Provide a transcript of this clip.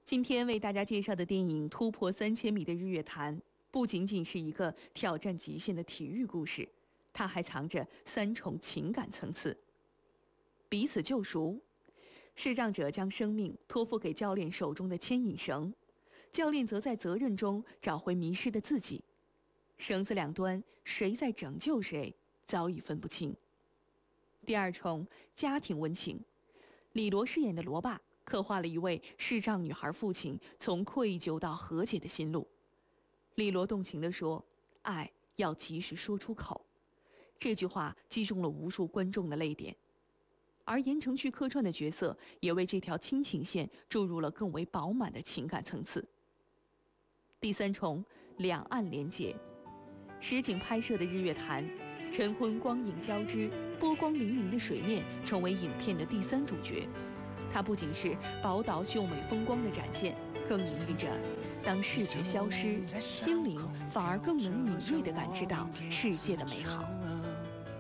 今天为大家介绍的电影《突破3000米的日月潭》，不仅仅是一个挑战极限的体育故事，它还藏着3重情感层次。彼此救赎，视障者将生命托付给教练手中的牵引绳，教练则在责任中找回迷失的自己。绳子两端，谁在拯救谁，早已分不清。第2重家庭温情，李罗饰演的罗爸刻画了一位视障女孩父亲从愧疚到和解的心路。李罗动情地说：“爱要及时说出口。”这句话击中了无数观众的泪点。而言承旭客串的角色也为这条亲情线注入了更为饱满的情感层次。第3重两岸连结，实景拍摄的日月潭，晨昏光影交织，波光粼粼的水面成为影片的第3主角。它不仅是宝岛秀美风光的展现，更隐喻着当视觉消失，心灵反而更能敏锐地感知到世界的美好。